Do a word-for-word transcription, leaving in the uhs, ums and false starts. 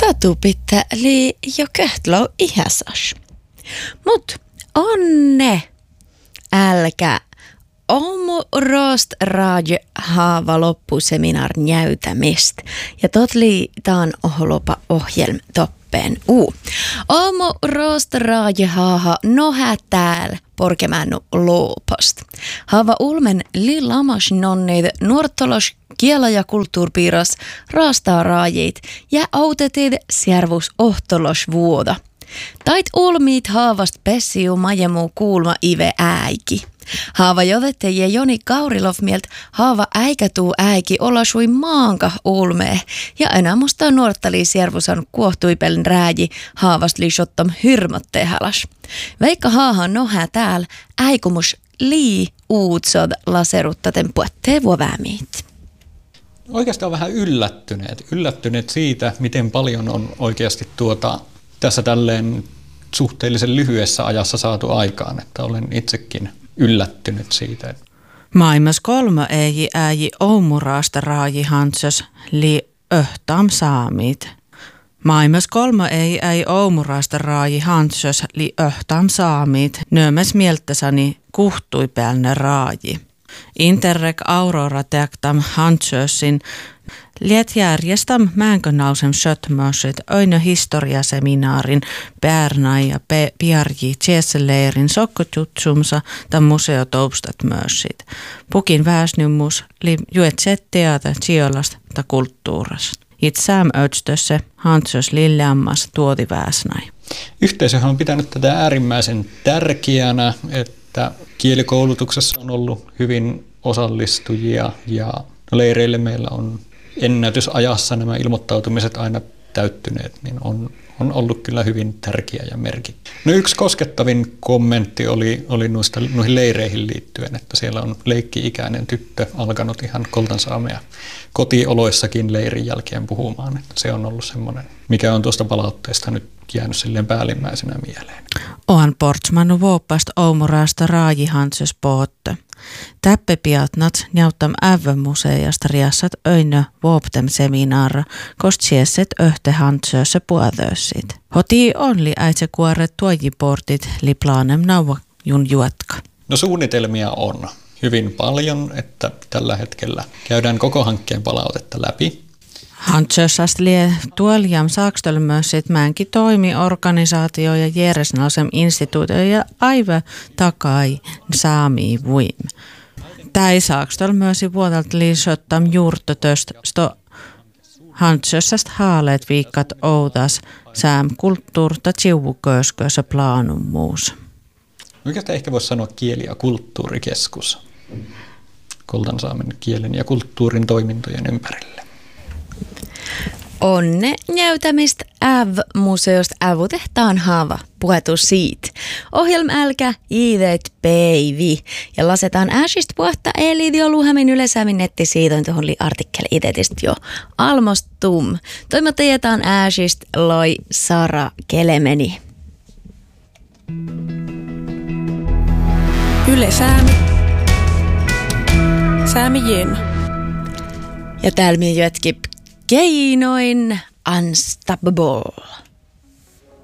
katu pitää li jo köhtlau ihäsas. Mut onne älkä Omu rost radio haava loppuseminar näytämistä. Ja totli taan ohlopa ohjelm toppeen uu. Omu rost radio haava nohä täällä porkemännu loopost. Haava ulmen li lamas nonneid nuortolos kiela- ja kulttuurpiiras raastaa raajit ja autetid siervus ohtolos vuoda. Tait ulmiit haavast pessiu majemu kuulma ive äiki. Haava jovette ja Joni Kaurilov mielt haava äikätuu äiki olla sui maanka ulmee. Ja enää musta nuortali siervusan kuohtuipelin rääji haavast liisottam hyrmottee hälas. Veikka haahan nohää täällä äikumus lii uutsod laseruttaten puettee vuoväämiit. Oikeastaan vähän yllättyneet. Yllättyneet siitä, miten paljon on oikeasti tuota tässä tälleen suhteellisen lyhyessä ajassa saatu aikaan, että olen itsekin yllättynyt siitä. Maailmas kolme ei äi oumuraasta raaji hansos li öhtam saamit. Maailmas kolme ei äi oumuraasta raaji hansos li öhtam saamit. Nöömäs mieltäsani kuhtui päälne raaji. Interreg Aurora teaktam hansosin liet järjestäm määnkönausem sötmösit öinö historiaseminaarin Pärnä ja Piarji Tjesseleerin sokkotutsumsa ta museotoustat mössit. Pukin väsnymmus li juetset teata Tsiolasta ta kulttuuras. Itsääm ötstössä hansos lilleammas tuoti väsnäi. Yhteisöhän on pitänyt tätä äärimmäisen tärkeänä, että kielikoulutuksessa on ollut hyvin osallistujia ja leireille meillä on ennätysajassa nämä ilmoittautumiset aina täyttyneet, niin on, on ollut kyllä hyvin tärkeä ja merkittävä. No yksi koskettavin kommentti oli, oli noista, noihin leireihin liittyen, että siellä on leikki-ikäinen tyttö alkanut ihan koltansaamea kotioloissakin leirin jälkeen puhumaan. Että se on ollut semmoinen, mikä on tuosta palautteesta nyt jäänyt silleen päällimmäisenä mieleen. Ohan portsmanu vuopast oumuraasta raajihanses pootte. Täppepiatnat näyttäm ävömuseijasta riassat öinö vuoptem seminaara, kost siesset öhte hantsöössä puadössit. Hoti on li äitse kuoret tuojiportit li plaanem nauva jun juotka. No suunnitelmia on hyvin paljon, että tällä hetkellä käydään koko hankkeen palautetta läpi. Hantsössast lie tuoljam saakstölmössit määnkin toimi organisaatio ja järjesnalsem instituutio ja aivan takai saami vuim. Täi saakstölmösi vuodelta liisottam juurtotöst sto hantsössast haaleet viikkat outas sääm kulttuurta tsiuvuköskössä plaanun muus. Oikeastaan ehkä voisi sanoa kieli- ja kulttuurikeskus Koltansaamen kielen ja kulttuurin toimintojen ympärille. Onne näytämistä Äv-museosta Ävutehtaan haava puhetu siitä. Ohjelma älkä iidet päivi. Ja lasetaan ääsistä puhetta eli jo luhamin yleisämin nettisiitoin tuohon li artikkeli itetistä jo almostum. Toimittajataan ääsistä loi Sara Kelemeni. Yle Säämi. Säämi Jen. Ja täällä minä jatkin keinoin Unstoppable.